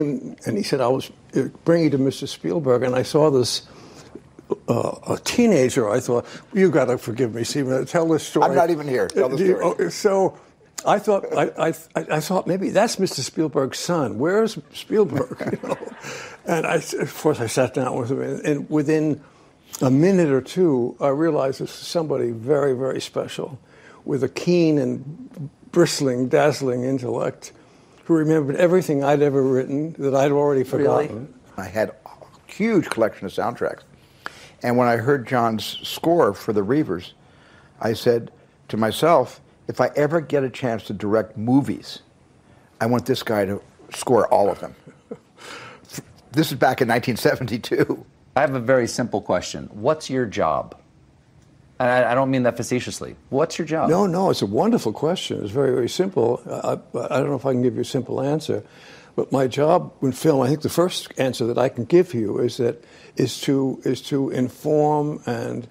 And he said, I was bringing you to Mr. Spielberg, and I saw this a teenager. I thought, you got to forgive me, Stephen. Tell this story. I'm not even here. Tell the story. So I thought, I thought maybe that's Mr. Spielberg's son. Where's Spielberg? And of course, I sat down with him, and within a minute or two, I realized this was somebody very, very special, with a keen and bristling, dazzling intellect, who remembered everything I'd ever written that I'd already forgotten. Really? I had a huge collection of soundtracks. And when I heard John's score for the Reivers, I said to myself, if I ever get a chance to direct movies, I want this guy to score all of them. This is back in 1972. I have a very simple question. What's your job? And I don't mean that facetiously. What's your job? No, it's a wonderful question. It's very, very simple. I don't know if I can give you a simple answer, but my job in film, I think the first answer that I can give you is to inform and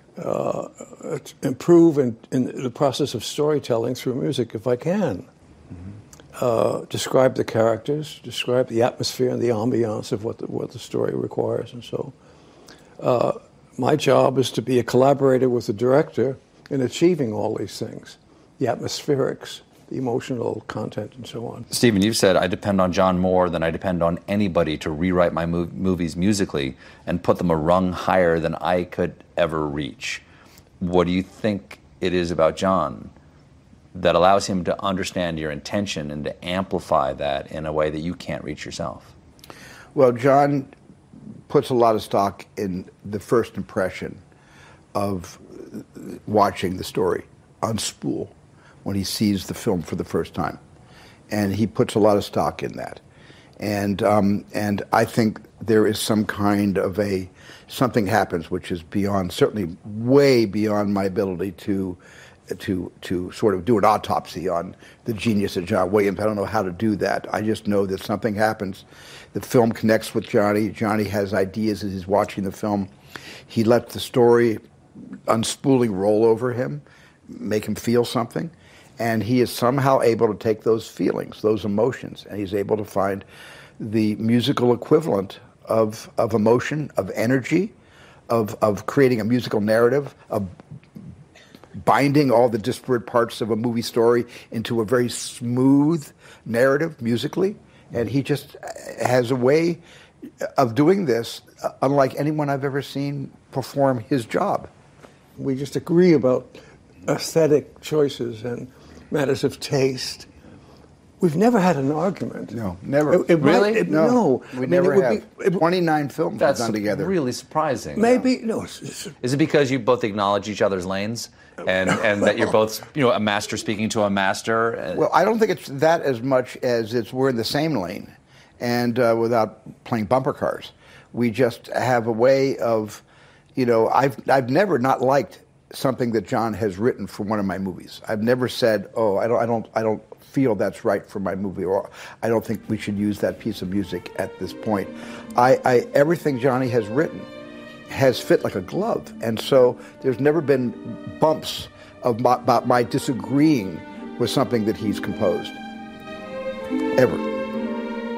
improve in the process of storytelling through music, if I can. Mm-hmm. Describe the characters, describe the atmosphere and the ambiance of what the story requires, and so. My job is to be a collaborator with the director in achieving all these things, the atmospherics, the emotional content, and so on. Stephen, you've said, I depend on John more than I depend on anybody to rewrite my movies musically and put them a rung higher than I could ever reach. What do you think it is about John that allows him to understand your intention and to amplify that in a way that you can't reach yourself? Well, John puts a lot of stock in the first impression of watching the story on spool when he sees the film for the first time. And he puts a lot of stock in that. And I think there is some kind of something happens which is beyond, certainly way beyond my ability to sort of do an autopsy on the genius of John Williams. I don't know how to do that. I just know that something happens. The film connects with Johnny. Johnny has ideas as he's watching the film. He lets the story unspooling roll over him, make him feel something, and he is somehow able to take those feelings, those emotions, and he's able to find the musical equivalent of emotion, of energy, of creating a musical narrative, of binding all the disparate parts of a movie story into a very smooth narrative musically. And he just has a way of doing this unlike anyone I've ever seen perform his job. We just agree about aesthetic choices and matters of taste. We've never had an argument. No, never. Really? No. We never have. 29 films we've done together. That's really surprising. Maybe, no. Is it because you both acknowledge each other's lanes? And that you're both, a master speaking to a master? Well, I don't think it's that as much as we're in the same lane, and without playing bumper cars. We just have a way of, I've never not liked something that John has written for one of my movies. I've never said, oh, I don't feel that's right for my movie, or I don't think we should use that piece of music at this point. Everything Johnny has written has fit like a glove, and so there's never been bumps about my disagreeing with something that he's composed, ever.